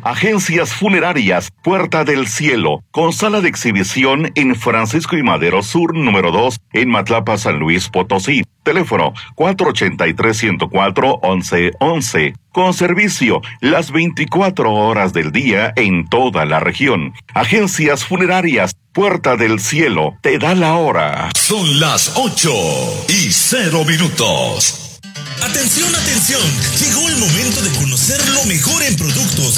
Agencias Funerarias Puerta del Cielo, con sala de exhibición en Francisco y Madero Sur, número 2, en Matlapa, San Luis Potosí. Teléfono 483-104-1111. Con servicio las 24 horas del día en toda la región. Agencias Funerarias Puerta del Cielo te da la hora. Son las 8:00. Atención, atención, llegó el momento de conocer lo mejor en productos